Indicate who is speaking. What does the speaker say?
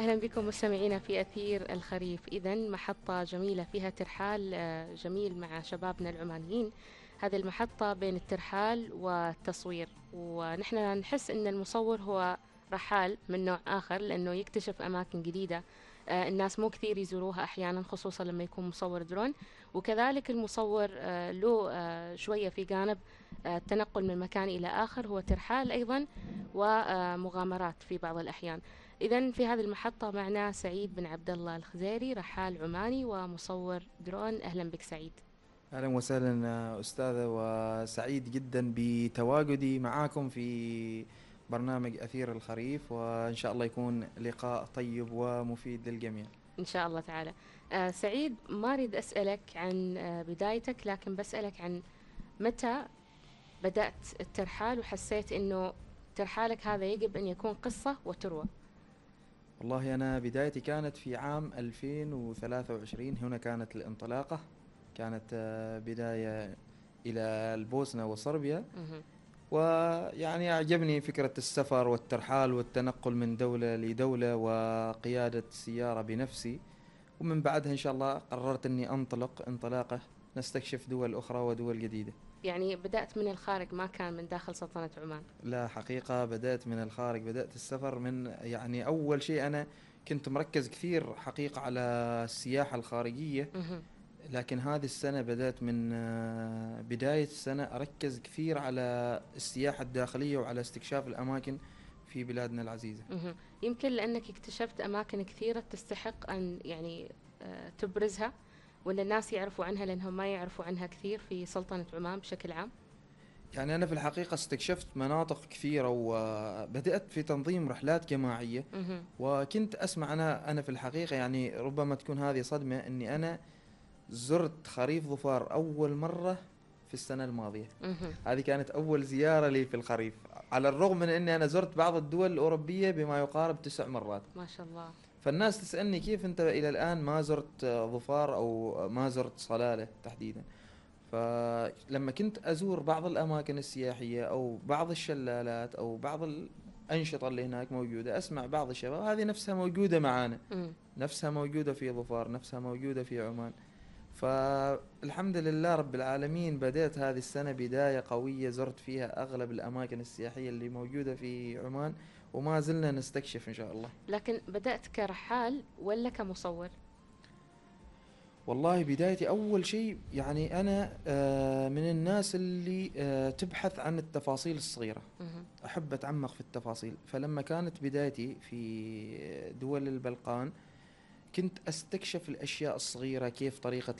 Speaker 1: أهلا بكم مستمعينا في أثير الخريف. إذا محطة جميلة فيها ترحال جميل مع شبابنا العمانيين. هذه المحطة بين الترحال والتصوير، ونحن نحس أن المصور هو رحال من نوع آخر لأنه يكتشف أماكن جديدة. الناس مو كثير يزوروها أحيانا، خصوصا لما يكون مصور درون. وكذلك المصور له شوية في جانب التنقل من مكان إلى آخر، هو ترحال أيضا ومغامرات في بعض الأحيان. إذا في هذه المحطة معنا سعيد بن عبد الله الخزيري، رحال عماني ومصور درون. أهلا بك سعيد.
Speaker 2: أهلا وسهلا أستاذة، وسعيد جدا بتواجدي معاكم في برنامج أثير الخريف، وإن شاء الله يكون لقاء طيب ومفيد للجميع.
Speaker 1: إن شاء الله تعالى. سعيد، ما أريد أسألك عن بدايتك، لكن بسألك عن متى بدأت الترحال وحسيت أنه ترحالك هذا يجب أن يكون قصة وتروى.
Speaker 2: والله أنا بدايتي كانت في عام 2023، هنا كانت الانطلاقة. كانت بداية إلى البوسنة وصربيا.
Speaker 1: مهم.
Speaker 2: ويعني أعجبني فكرة السفر والترحال والتنقل من دولة لدولة وقيادة السيارة بنفسي. ومن بعدها إن شاء الله قررت أني أنطلق انطلاقة نستكشف دول أخرى ودول جديدة.
Speaker 1: يعني بدأت من الخارج، ما كان من داخل سلطنة عمان.
Speaker 2: لا، حقيقة بدأت من الخارج، بدأت السفر من يعني أول شيء أنا كنت مركز كثير حقيقة على السياحة الخارجية.
Speaker 1: مهم.
Speaker 2: لكن هذه السنة بدأت من بداية السنة أركز كثير على السياحة الداخلية وعلى استكشاف الأماكن في بلادنا العزيزة.
Speaker 1: مهم. يمكن لأنك اكتشفت أماكن كثيرة تستحق أن يعني تبرزها، ولا الناس يعرفوا عنها لأنهم ما يعرفوا عنها كثير في سلطنة عمان بشكل عام.
Speaker 2: يعني أنا في الحقيقة استكشفت مناطق كثيرة وبدأت في تنظيم رحلات جماعية.
Speaker 1: مهم.
Speaker 2: وكنت أسمع، أنا في الحقيقة يعني ربما تكون هذه صدمة أني أنا زرت خريف ظفار أول مرة في السنة الماضية.
Speaker 1: مهم.
Speaker 2: هذه كانت أول زيارة لي في الخريف، على الرغم من أني أنا زرت بعض الدول الأوروبية بما يقارب 9 مرات.
Speaker 1: ما شاء الله.
Speaker 2: فالناس تسألني كيف أنت إلى الآن ما زرت ظفار أو ما زرت صلالة تحديدا. فلما كنت أزور بعض الأماكن السياحية أو بعض الشلالات أو بعض الأنشطة اللي هناك موجودة، أسمع بعض الشباب هذه نفسها موجودة معانا،
Speaker 1: مم.
Speaker 2: نفسها موجودة في ظفار، نفسها موجودة في عمان. فالحمد لله رب العالمين بدأت هذه السنة بداية قوية، زرت فيها أغلب الأماكن السياحية اللي موجودة في عمان، وما زلنا نستكشف إن شاء الله.
Speaker 1: لكن بدأت كرحال ولا كمصور؟
Speaker 2: والله بدايتي أول شيء يعني أنا من الناس اللي تبحث عن التفاصيل الصغيرة،
Speaker 1: مهم.
Speaker 2: أحب أتعمق في التفاصيل. فلما كانت بدايتي في دول البلقان كنت أستكشف الأشياء الصغيرة، كيف طريقة